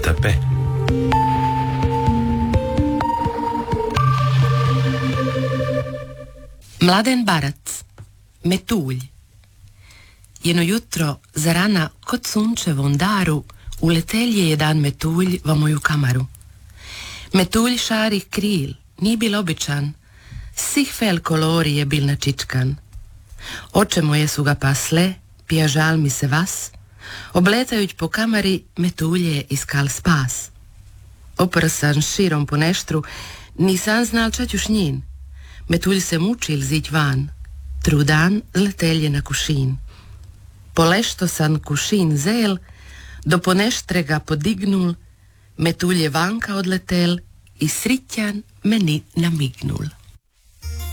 tebe. Mladen Barac, Metulj. Jedno jutro, zarana, kod sunčevom daru, uletelje jedan metulj va moju kamaru. Metulj šarih kril, nije bil običan, sih fel kolori je bil načičkan. Oče moje su ga pasle, pija žal mi se vas, obletajuć po kamari, metulj je iskal spas. Oprsan širom po neštru, nisam znal čaću šnjin. Metulj se mučil zić van, trudan zletelje na kušin. Polešto san kušin zel, do poneštre ga podignul, metulj je vanka odletel i sritjan meni namignul.